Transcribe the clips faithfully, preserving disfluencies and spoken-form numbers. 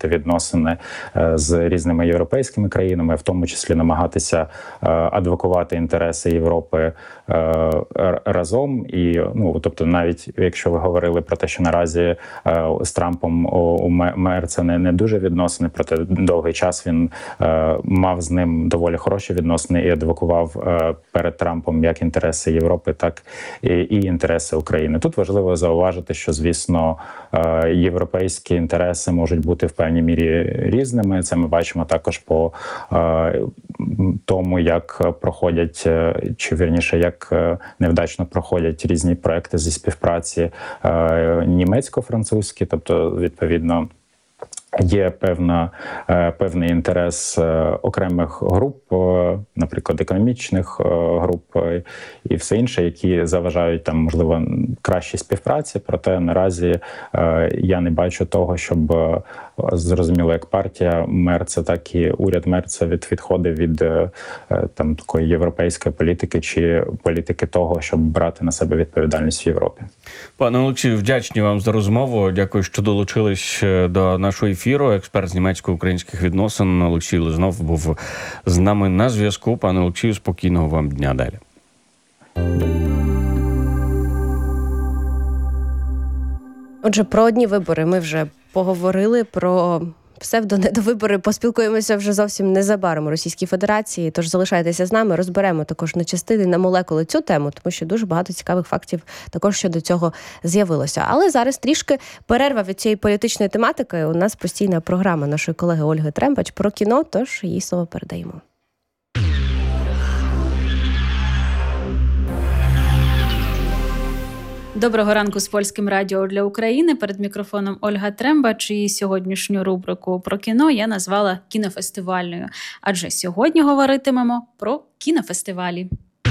налагоджувати відносини з різними європейськими країнами, в тому числі намагатися адвокувати інтереси Європи разом. І, ну, тобто, навіть якщо ви говорили про те, що наразі з Трампом у Мерца не, не дуже відносини, проте довгий час він мав з ним доволі хороші відносини і адвокував перед Трампом як інтереси Європи, так і, і інтереси України. Тут важливо зауважити, що, звісно, європейські інтереси можуть бути в певній мірі різними. Це ми бачимо також по тому, як проходять, чи вірніше, як невдачно проходять різні проекти зі співпраці німецько-французькі, тобто, відповідно, є певна, певний інтерес окремих груп, наприклад, економічних груп і все інше, які заважають там, можливо, кращій співпраці. Проте наразі я не бачу того, щоб, зрозуміло, як партія Мерца, так і уряд Мерца від, відходив від там такої європейської політики чи політики того, щоб брати на себе відповідальність в Європі. Пане Олексію, вдячні вам за розмову. Дякую, що долучились до нашого ефіру. Експерт з німецько-українських відносин Олексій Лизнов був з нами на зв'язку. Пане Олексію, спокійного вам дня далі. Отже, про одні вибори ми вже поговорили, про псевдонедовибори поспілкуємося вже зовсім незабаром у Російській Федерації, тож залишайтеся з нами, розберемо також на частини, на молекули цю тему, тому що дуже багато цікавих фактів також щодо цього з'явилося. Але зараз трішки перерва від цієї політичної тематики. У нас постійна програма нашої колеги Ольги Трембач про кіно, тож їй слово передаємо. Доброго ранку з Польським радіо для України. Перед мікрофоном Ольга Трембач, і сьогоднішню рубрику про кіно я назвала кінофестивальною. Адже сьогодні говоритимемо про кінофестивалі.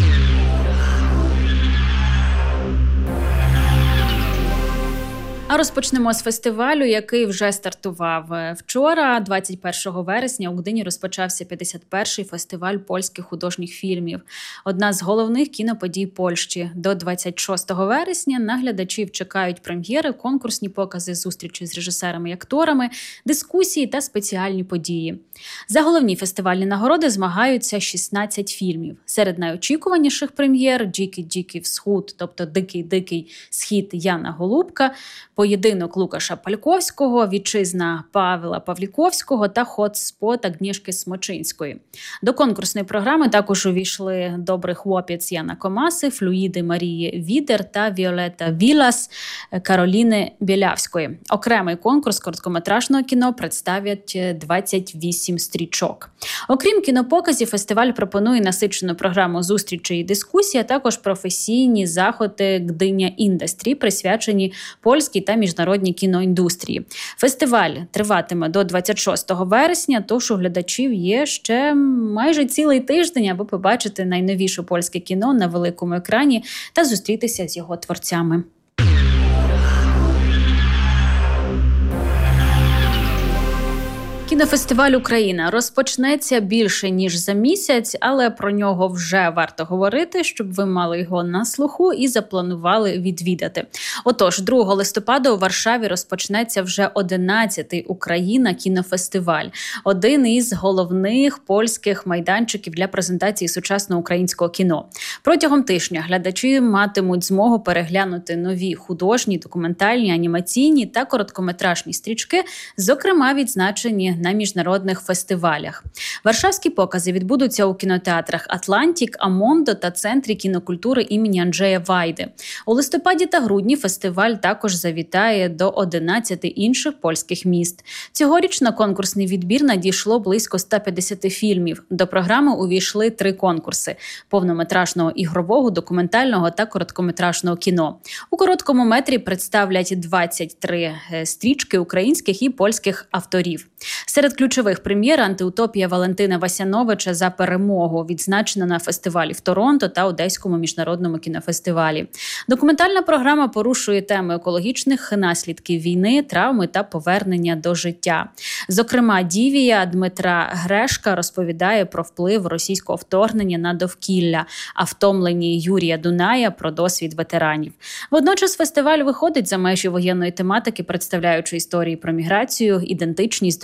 А розпочнемо з фестивалю, який вже стартував вчора. двадцять першого вересня у Гдині розпочався п'ятдесят перший фестиваль польських художніх фільмів. Одна з головних кіноподій Польщі. До двадцять шостого вересня на глядачів чекають прем'єри, конкурсні покази, зустрічі з режисерами і акторами, дискусії та спеціальні події. За головні фестивальні нагороди змагаються шістнадцять фільмів. Серед найочікуваніших прем'єр «Дикий-дикий Всход», тобто «Дикий-дикий схід» Яна Голубка, «Поєдинок» Лукаша Пальковського, «Вітчизна» Павла Павліковського та «Хотспот» Агнєшки Смочинської. До конкурсної програми також увійшли «Добрий хлопець» Яна Комаси, «Флюїди» Марії Відер та «Віолета Вілас» Кароліни Білявської. Окремий конкурс короткометражного кіно представлять двадцять вісім стрічок. Окрім кінопоказів, фестиваль пропонує насичену програму зустрічей і дискусій, а також професійні заходи «Гдиня Індастрі», присвячені польській та міжнародній кіноіндустрії. Фестиваль триватиме до двадцять шостого вересня, тож у глядачів є ще майже цілий тиждень, аби побачити найновіше польське кіно на великому екрані та зустрітися з його творцями. Кінофестиваль «Україна» розпочнеться більше, ніж за місяць, але про нього вже варто говорити, щоб ви мали його на слуху і запланували відвідати. Отож, другого листопада у Варшаві розпочнеться вже одинадцятий «Україна» кінофестиваль. Один із головних польських майданчиків для презентації сучасного українського кіно. Протягом тижня глядачі матимуть змогу переглянути нові художні, документальні, анімаційні та короткометражні стрічки, зокрема відзначені на міжнародних фестивалях. Варшавські покази відбудуться у кінотеатрах «Атлантік», «Амондо» та Центрі кінокультури імені Анджея Вайди. У листопаді та грудні фестиваль також завітає до одинадцяти інших польських міст. Цьогоріч на конкурсний відбір надійшло близько ста п'ятдесяти фільмів. До програми увійшли три конкурси – повнометражного, ігрового, документального та короткометражного кіно. У короткому метрі представлять двадцять три стрічки українських і польських авторів. Серед ключових прем'єр «Антиутопія» Валентина Васяновича «За перемогу», відзначена на фестивалі в Торонто та Одеському міжнародному кінофестивалі. Документальна програма порушує теми екологічних наслідків війни, травми та повернення до життя. Зокрема, «Дівія» Дмитра Грешка розповідає про вплив російського вторгнення на довкілля, а «Втомлені» Юрія Дуная про досвід ветеранів. Водночас фестиваль виходить за межі воєнної тематики, представляючи історії про міграцію, ідентичність,